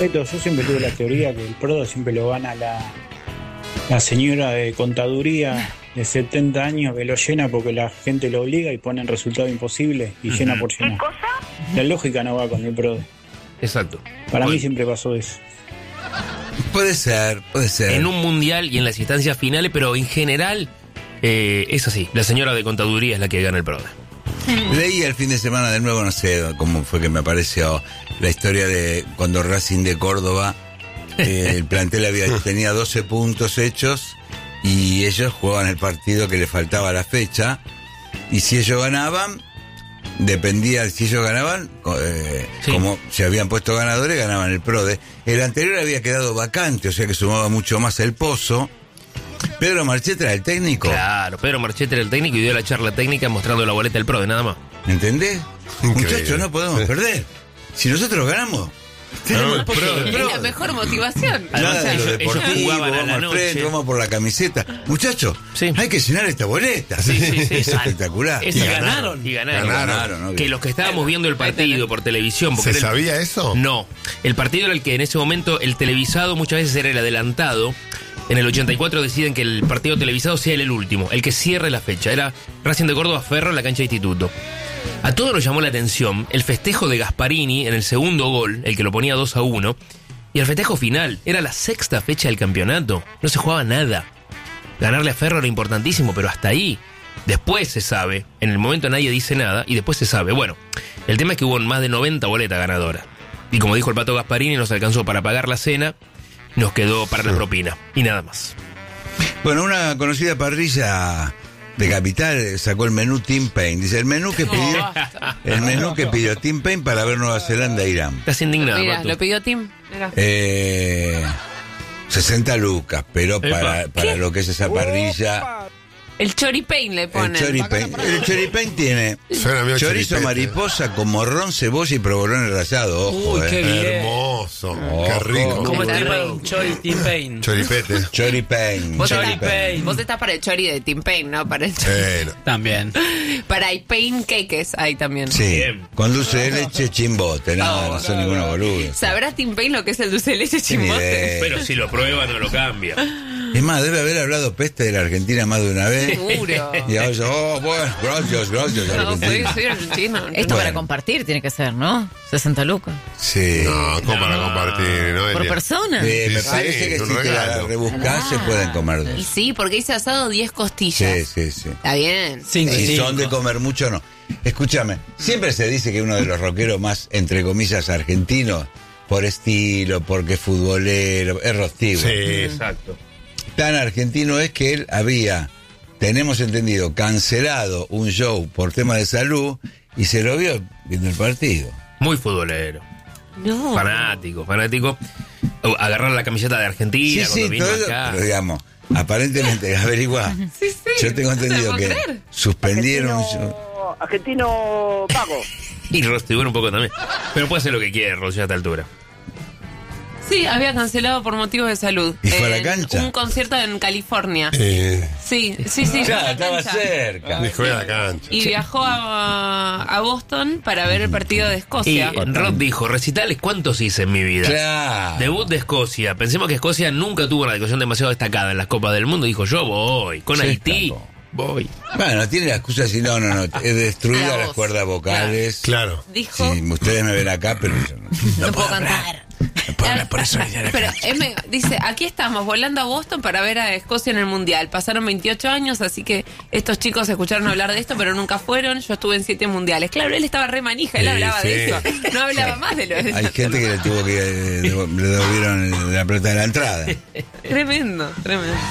Beto, yo siempre tuve la teoría que el PRODE siempre lo gana la señora de contaduría de 70 años que lo llena porque la gente lo obliga y ponen resultado imposible y llena por llenar. ¿Qué cosa? La lógica no va con el PRODE. Exacto. Para mí siempre pasó eso. Puede ser. En un mundial y en las instancias finales, pero en general es así. La señora de contaduría es la que gana el PRODE. Leí el fin de semana de nuevo, no sé cómo fue que me apareció la historia de cuando Racing de Córdoba, el plantel tenía 12 puntos hechos y ellos jugaban el partido que le faltaba la fecha, y si ellos ganaban, dependía, si ellos ganaban, como se habían puesto ganadores, ganaban el PRODE. El anterior había quedado vacante, o sea que sumaba mucho más el pozo. Pedro Marchete era el técnico. Claro, Pedro Marchete era el técnico y dio la charla técnica mostrando la boleta del PRODE, nada más. ¿Entendés? Increíble. Muchachos, no podemos perder. Si nosotros ganamos, tenemos el pozo del Es PRODE. la mejor motivación. Además, Claro, lo ellos deportivo, jugaban a vamos la al frente, noche. vamos por la camiseta. Muchachos, Sí. hay que llenar esta boleta. Sí, Es exacto. espectacular. Y ganaron. Ganaron, ¿no? Que los que estábamos viendo el partido por televisión... porque ¿Se era el- sabía eso? No. El partido era el que en ese momento el televisado muchas veces era el adelantado. En el 84 deciden que el partido televisado sea el último, el que cierre la fecha. Era Racing de Córdoba Ferro en la cancha de Instituto. A todos nos llamó la atención el festejo de Gasparini en el segundo gol, el que lo ponía 2-1, y el festejo final. Era la sexta fecha del campeonato. No se jugaba nada. Ganarle a Ferro era importantísimo, pero hasta ahí. Después se sabe. En el momento nadie dice nada y después se sabe. Bueno, el tema es que hubo más de 90 boletas ganadoras. Y como dijo el Pato Gasparini, nos alcanzó para pagar la cena, nos quedó para la propina. Y nada más. Bueno, una conocida parrilla de Capital sacó el menú Team Pain. Dice, el menú que pidió Team Pain para ver Nueva Zelanda e Irán. Estás indignado, Mira, Pato. lo pidió Tim. Mira. 60 lucas, pero Epa. para lo que es esa parrilla, El choripain le el ponen. choripain tiene Suena medio chorizo, choripete. mariposa con morrón, cebolla y provolone rallado. Ojo, Uy, qué bien. Hermoso, qué rico. ¿Cómo Está es re- Chori Team Pain? Choripete. Choripain. Vos, Choripain. vos estás para el chori de Tim Pain, ¿no? Para el No. También. Para el pain cakes hay también. Sí, Bien. con dulce de leche chimbote. No son ninguno boludo. ¿Sabrás Tim Pain lo que es el dulce de leche Ni chimbote? idea. Pero si lo prueba no lo cambia. Es más, debe haber hablado peste de la Argentina más de una vez. Seguro. Y ahora yo, bueno, gracias, No, soy Argentina. argentino. Esto para Bueno. compartir tiene que ser, ¿no? 60 lucas. Sí. No, ¿cómo para compartir? ¿No? ¿Por persona? Me Sí, parece que un si te la regalo. rebuscás se pueden comer Y dos. sí, porque hice asado 10 costillas. Sí. Está bien. Si son de comer mucho, no. Escúchame, siempre se dice que uno de los rockeros más, entre comillas, argentinos, por estilo, porque es futbolero, es Rostivo. Sí. Exacto. Tan argentino es que él había, tenemos entendido, cancelado un show por tema de salud y se lo vio viendo el partido. Muy futbolero. No. Fanático. Agarrar la camiseta de Argentina cuando vino todo eso, acá. pero digamos, aparentemente, averigua. Sí. Yo tengo No te entendido lo que puedo creer. suspendieron un show. Argentino pago. Y Rostibur un poco también. Pero puede hacer lo que quiere, Rosy, a esta altura. Sí, había cancelado por motivos de salud. ¿Y fue a la cancha? Un concierto en California. Eh, Sí. Ya, fue a la estaba cancha. cerca. dijo a la cancha. Y viajó a Boston para ver el partido de Y Escocia. Rod dijo, recitales, ¿cuántos hice en mi vida? Claro. Debut de Escocia. Pensemos que Escocia nunca tuvo una actuación demasiado destacada en las Copas del Mundo. Dijo, yo voy. Con Se Haití, escapó. voy. Bueno, tiene la excusa de decir, no, he destruido La las voz. cuerdas vocales. Claro. Dijo, Sí, ustedes me ven acá, pero yo No puedo cantar. no puedo hablar, por eso vine a la pero cancha. él me dice, aquí estamos volando a Boston para ver a Escocia en el Mundial. Pasaron 28 años, así que estos chicos escucharon hablar de esto, pero nunca fueron. Yo estuve en 7 mundiales. Claro, él estaba re manija, él Sí, hablaba sí. de eso. No hablaba más de lo de Hay gente que le tuvo que le devolvieron la plata de la entrada. Tremendo.